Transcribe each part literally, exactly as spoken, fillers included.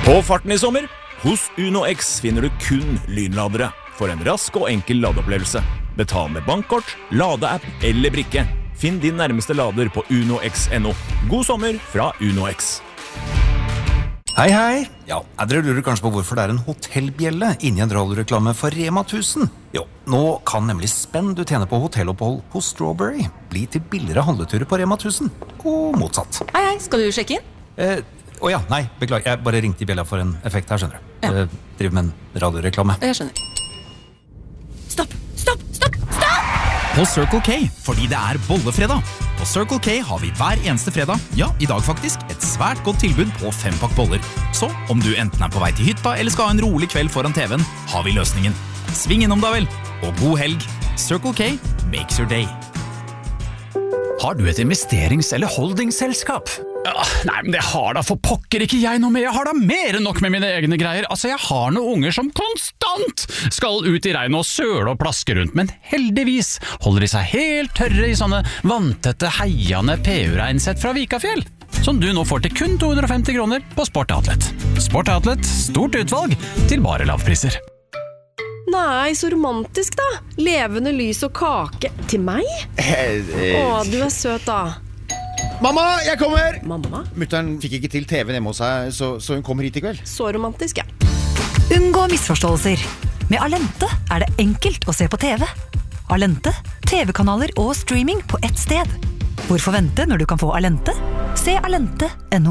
På farten i sommer, hos Uno X finner du kun lynladere for en rask og enkel ladeopplevelse. Betal med bankkort, ladeapp eller brikke. Finn din nærmeste lader på uno x punktum no. God sommer fra Uno X. Hei, hei. Ja, dere lurer kanskje på hvorfor det er en hotellbjelle inni en radioreklame for Rema tusen. Jo, nå kan nemlig spenn du tjener på hotellopphold hos Strawberry bli til billigere handleturer på Rema tusen, og motsatt. Hei, hei, skal du sjekke inn? Eh, å ja, nei, beklager, jeg bare ringte i bjella for en effekt her, skjønner du. Ja. Eh, driver med en radioreklame. Jeg skjønner. Stopp, stopp, stopp, stopp! På Circle K, fordi det er bollefredag. På Circle K har vi hver eneste fredag, ja, i dag faktisk, et svært godt tilbud på fempakk boller. Så om du enten er på vei til hytta eller skal ha en rolig kveld foran T V-en, har vi løsningen. Sving innom da vel, og god helg. Circle K makes your day. Har du et investerings- eller holdingselskap? Ja, nei, men det har da for pokker ikke jeg noe med. Jeg har da mer enn nok med mine egne greier. Altså, jeg har noen unger som konstant skal ut i regnet og søle og plaske rundt, men heldigvis holder de seg helt tørre i sånne vanntette, heiende P U-regnsett fra Vikafjell, som du nå får til kun to hundre og femti kroner på Sport Outlet. Sport Outlet, stort utvalg til bare lavpriser. Nei, så romantisk da. Levende lys og kake. Til meg? Å, du er søt da. Mamma, jeg kommer! Mamma? Mutteren fikk ikke til T V-en hjemme hos seg, så, så hun kommer hit i kveld. Så romantisk, ja. Unngå misforståelser. Med Alente er det enkelt å se på T V. Alente, T V-kanaler og streaming på ett sted. Hvorfor vente når du kan få Alente? Se alente punktum no.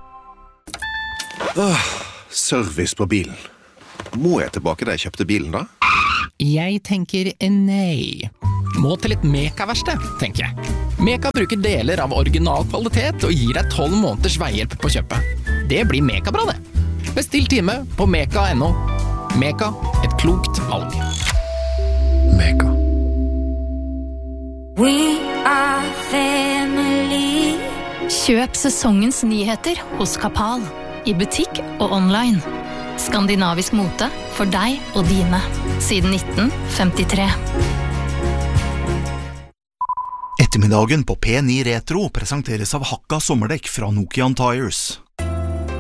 Åh, service på bilen. Må jeg tilbake da jeg kjøpte bilen da? Jeg tenker nei. Må til et Meka-verksted, tenker jeg. Meka bruker deler av original kvalitet og gir deg tolv måneders veihjelp på kjøpet. Det blir Meka-bra det. Bestill time på meka punktum no. Meka, et klokt valg. Meka. We are family. Kjøp sesongens nyheter hos Kapal. I butikk og online. Skandinavisk mote for deg og dine. Siden nitten femtitre. Ettermiddagen på P ni Retro presenteres av Hakka sommerdekk fra Nokian Tires.